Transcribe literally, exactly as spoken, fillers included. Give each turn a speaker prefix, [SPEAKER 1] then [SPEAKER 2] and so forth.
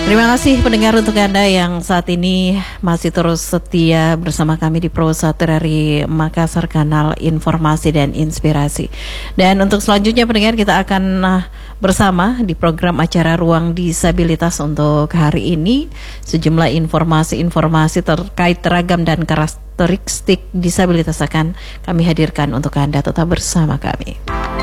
[SPEAKER 1] Terima kasih pendengar untuk Anda yang saat ini masih terus setia bersama kami di Pro satu dari Makassar, kanal informasi dan inspirasi. Dan untuk selanjutnya pendengar, kita akan bersama di program acara Ruang Disabilitas untuk hari ini. Sejumlah informasi-informasi terkait ragam dan karakteristik disabilitas akan kami hadirkan untuk Anda. Tetap bersama kami.